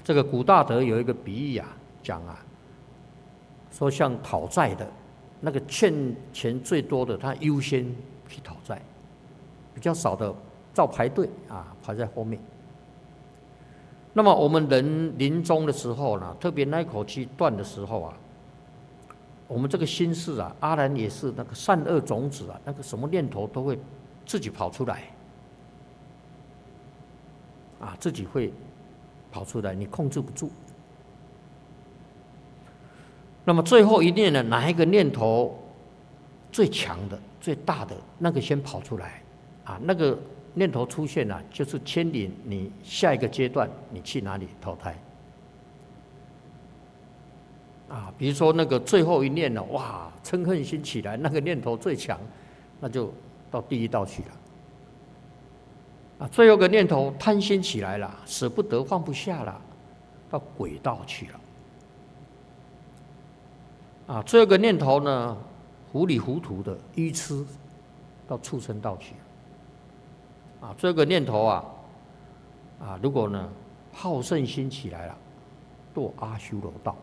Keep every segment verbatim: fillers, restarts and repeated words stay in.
这个古大德有一个比喻啊，讲啊，说像讨债的，那个欠钱最多的，他优先去讨债，比较少的照排队啊，排在后面。那么我们人临终的时候呢，特别那一口气断的时候啊，我们这个心事啊，阿难也是那个善恶种子啊，那个什么念头都会自己跑出来，啊，自己会跑出来，你控制不住。那么最后一念呢，哪一个念头最强的、最大的那个先跑出来，啊，那个念头出现了，就是牵引你下一个阶段你去哪里投胎。啊，比如说那个最后一念呢，哇，嗔恨心起来，那个念头最强，那就到地狱道去了。啊，最后一个念头贪心起来了，舍不得放不下了，到鬼道去了。啊，最后一个念头呢，糊里糊涂的愚痴，到畜生道去了。啊，最后一个念头啊，啊，如果呢好胜心起来了，堕阿修罗道。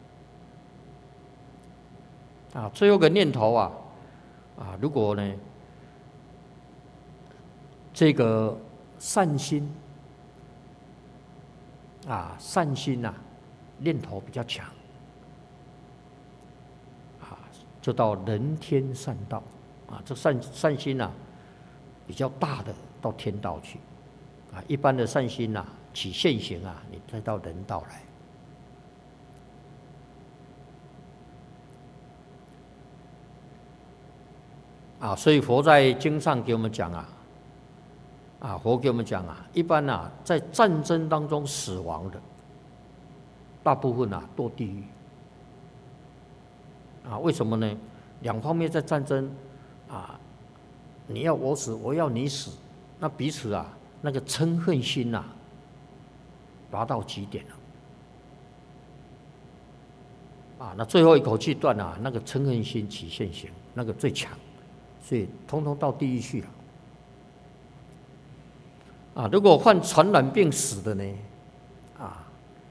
啊，最后一个念头啊，啊，如果呢这个善心啊，善心啊，念头比较强啊，就到人天善道啊，这善善心啊比较大的到天道去啊，一般的善心啊起现行啊，你再到人道来。啊，所以佛在经上给我们讲啊，啊，佛给我们讲啊，一般啊，在战争当中死亡的，大部分啊堕地狱。啊，为什么呢？两方面在战争，啊，你要我死，我要你死，那彼此啊，那个嗔恨心啊，达到极点了。啊，那最后一口气断啊，那个嗔恨心起现行，那个最强。所以通通到地狱去了。啊，如果患传染病死的呢，啊，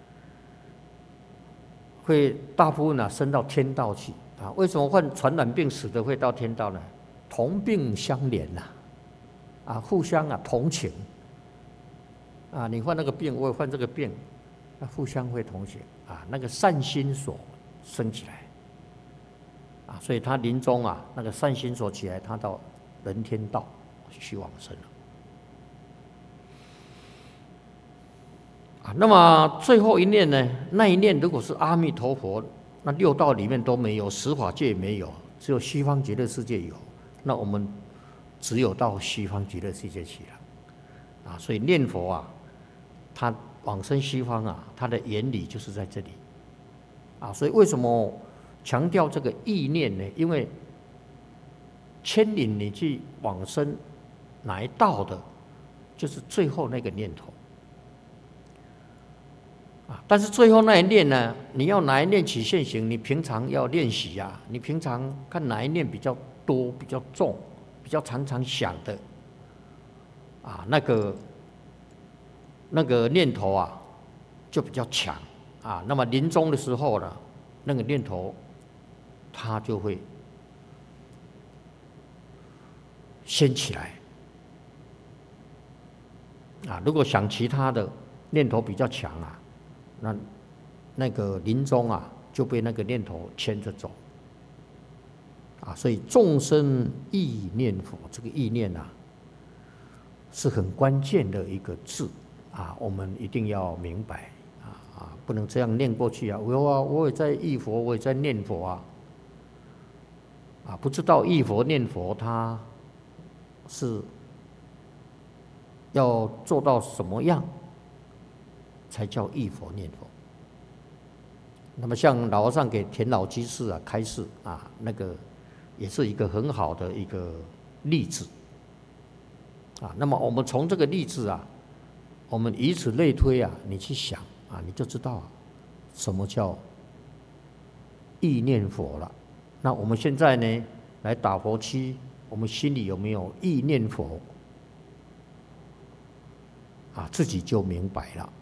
会大部分啊升到天道去。啊，为什么患传染病死的会到天道呢？同病相怜呐，啊，互相啊同情。啊，你患那个病，我也患这个病，那互相会同情。啊，那个善心所升起来。啊，所以他临终啊，那个善心所起来，他到人天道去往生了。啊，那么最后一念呢？那一念如果是阿弥陀佛，那六道里面都没有，十法界没有，只有西方极乐世界有。那我们只有到西方极乐世界去了。啊，所以念佛啊，他往生西方啊，他的原理就是在这里。啊，所以为什么强调这个意念呢？因为牵引你去往生哪一道的，就是最后那个念头。啊，但是最后那一念呢，你要哪一念起现行，你平常要练习啊。你平常看哪一念比较多、比较重、比较常常想的，啊，那个那个念头啊，就比较强啊。那么临终的时候呢，那个念头它就会先起来啊。如果想其他的念头比较强啊，那那个临终啊就被那个念头牵着走啊。所以众生意念佛，这个意念啊是很关键的一个字啊，我们一定要明白啊啊，不能这样念过去啊。我啊，我也在忆佛，我也在念佛啊。啊，不知道忆佛念佛，他是要做到什么样才叫忆佛念佛？那么像老和尚给田老居士啊开示啊，那个也是一个很好的一个例子啊。那么我们从这个例子啊，我们以此类推啊，你去想啊，你就知道、啊、什么叫忆念佛了。那我们现在呢，来打佛七，我们心里有没有忆念佛啊？自己就明白了。